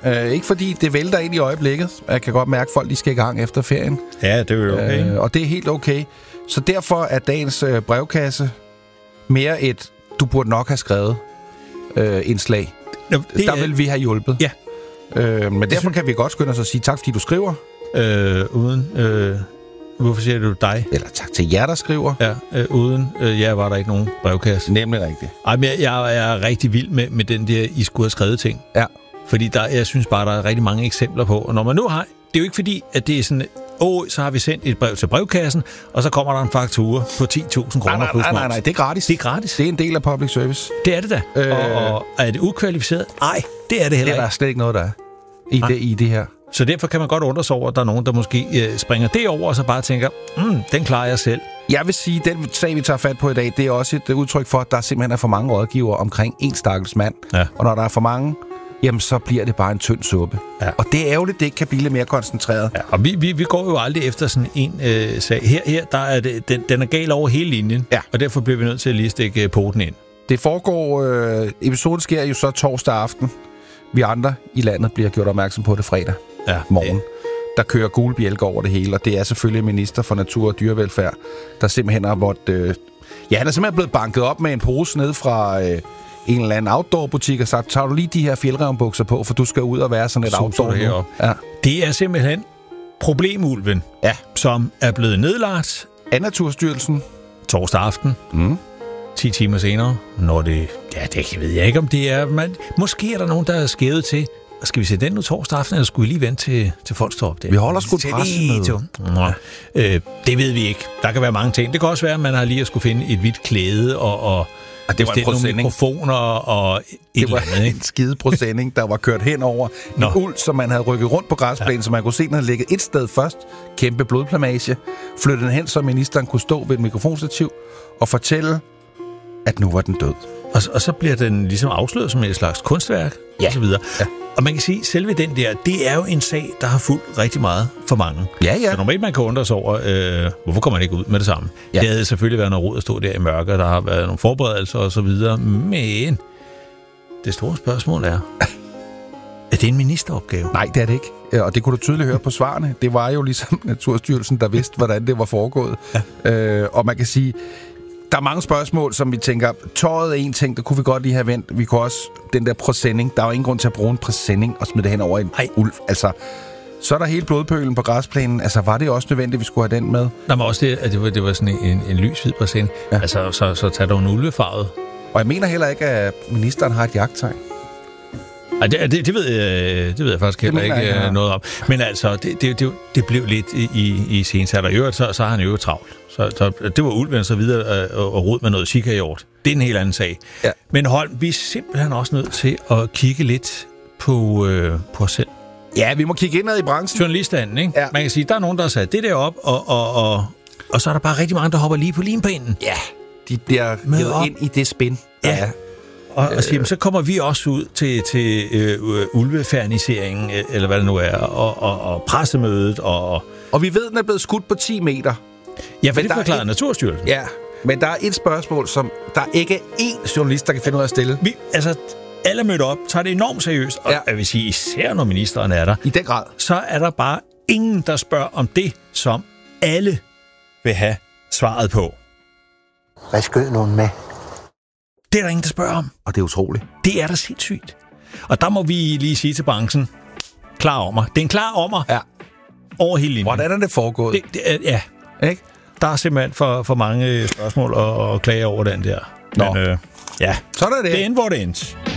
Ikke fordi det vælter ind i øjeblikket. Jeg kan godt mærke, at folk de skal i gang efter ferien. Ja, det er jo okay. Og det er helt okay. Så derfor er dagens brevkasse mere et, du burde nok have skrevet indslag. Der vil vi have hjulpet. Ja. Men derfor kan vi godt skynde os at sige tak, fordi du skriver. Hvorfor siger du dig? Eller tak til jer, der skriver. Ja, uden jer var der ikke nogen brevkasse. Nemlig rigtigt. Ej, men jeg er rigtig vild med den der, I skulle have skrevet ting. Ja. Fordi jeg synes bare, der er rigtig mange eksempler på. Og når man nu har... Det er jo ikke fordi, at det er sådan... så har vi sendt et brev til brevkassen, og så kommer der en faktura på 10.000 kroner plus moms. Nej, det er gratis. Det er gratis. Det er en del af public service. Det er det da. Og er det ukvalificeret? Nej, det er det heller ikke. Det er der slet ikke noget, der er i det her. Så derfor kan man godt undre sig over, at der er nogen, der måske springer det over, og så bare tænker, den klarer jeg selv. Jeg vil sige, at den sag, vi tager fat på i dag, det er også et udtryk for, at der simpelthen er for mange rådgivere omkring en stakkels mand. Ja. Og når der er for mange, jamen så bliver det bare en tynd suppe. Ja. Og det er ærgerligt, det ikke kan blive lidt mere koncentreret. Ja, og vi går jo aldrig efter sådan en sag. Her der er det, den er gal over hele linjen, og derfor bliver vi nødt til at lige stikke poten ind. Det foregår, episoden sker jo så torsdag aften. Vi andre i landet bliver gjort opmærksom på det fredag morgen. Der kører gule bjælker over det hele, og det er selvfølgelig minister for natur og dyrevelfærd, der simpelthen har måttet... han er simpelthen blevet banket op med en pose ned fra en eller anden outdoor-butik og sagt, tager du lige de her fjeldrevnbukser på, for du skal ud og være sådan et outdoor nu. Ja. Det er simpelthen problemulven, som er blevet nedlagt af Naturstyrelsen torsdag aften. 10 timer senere, når det... Ja, det ved jeg ikke, om det er... Måske er der nogen, der er skævet til... Skal vi se den nu torsdag aften, eller skulle vi lige vente til folk står op? Vi holder sgu et pressemøde. Det ved vi ikke. Der kan være mange ting. Det kan også være, at man har lige at skulle finde et hvidt klæde og det var nogle mikrofoner og det var en skide procentning, der var kørt hen over en uld, som man havde rykket rundt på græsplænen, så man kunne se, den havde ligget et sted først. Kæmpe blodplamage. Flyttede den hen, så ministeren kunne stå ved et mikrofonstativ og fortælle, at nu var den død. Og så bliver den ligesom afsløret som et slags kunstværk, og så videre. Ja. Og man kan sige, at selve den der, det er jo en sag, der har fulgt rigtig meget for mange. Ja. Så normalt man kan undre sig over, hvorfor kommer man ikke ud med det samme? Ja. Det havde selvfølgelig været noget rod at stå der i mørke, der har været nogle forberedelser og så videre. Men det store spørgsmål er det en ministeropgave? Nej, det er det ikke. Og det kunne du tydeligt høre på svarene. Det var jo ligesom Naturstyrelsen, der vidste, hvordan det var foregået. Ja. Og man kan sige... Der er mange spørgsmål, som vi tænker, tøjet er en ting, der kunne vi godt lige have vendt. Vi kunne også, den der præsending, der er jo ingen grund til at bruge en præsending og smide det hen over en ulv. Altså, så er der hele blodpølen på græsplænen. Altså, var det også nødvendigt, at vi skulle have den med? Der var også det, at det var sådan en lys-hvid præsending. Ja. Altså, så tager der en ulvefarvet. Og jeg mener heller ikke, at ministeren har et jagttegn. Ej, det ved jeg faktisk heller ikke noget om. Men altså, det blev lidt i sensat. Og i øvrigt, så har han jo travlt. Så det var ulven og så videre og rod med noget chikhjort. Det er en helt anden sag. Ja. Men Holm, vi er simpelthen også nødt til at kigge lidt på os selv. Ja, vi må kigge indad i branchen. Journalistanden, ikke? Ja. Man kan sige, der er nogen, der har sat det der op, og så er der bare rigtig mange, der hopper lige på limpinden. Ja, de bliver givet ind i det spin. Ja. Og siger, så kommer vi også ud til ulveferniseringen, eller hvad det nu er, og pressemødet. Og vi ved, den er blevet skudt på 10 meter. Ja, for det forklarer Naturstyrelsen. Ja, men der er et spørgsmål, som der ikke er én journalist, der kan finde ud af at stille. Alle mødte op, tager det enormt seriøst, og jeg vil sige, især når ministeren er der. I den grad. Så er der bare ingen, der spørger om det, som alle vil have svaret på. Hvad skød nogen med? Det er der ingen, der spørger om. Og det er utroligt. Det er da sindssygt. Og der må vi lige sige til branchen, klar over. Det er en klar ommer. Ja. Over hele linjen. Hvordan er det foregået? Ja. Ikke? Der er simpelthen for mange spørgsmål og klage over den der. Nå. Men, sådan er det. Det endte, hvor det endte.